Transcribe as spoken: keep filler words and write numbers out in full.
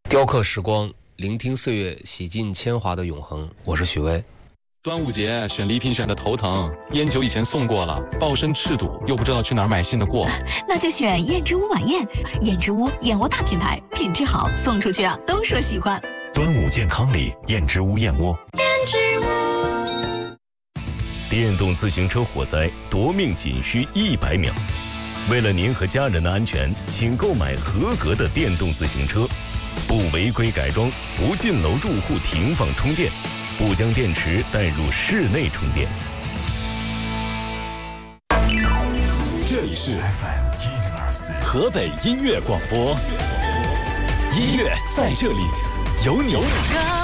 雕刻时光，聆听岁月，洗尽铅华的永恒。我是许巍。 端午节选礼品选的头疼，烟酒以前送过了，抱身赤赌，又不知道去哪儿买新的过。 那就选燕之屋晚宴，燕之屋燕窝大品牌，品质好，送出去啊都说喜欢。 端午健康礼，燕之屋燕窝。 燕之屋。 电动自行车火灾夺命仅需一百秒，为了您和家人的安全，请购买合格的电动自行车，不违规改装，不进楼住户停放充电，不将电池带入室内充电。 这里是 F M 一零二四河北音乐广播，音乐在这里有你。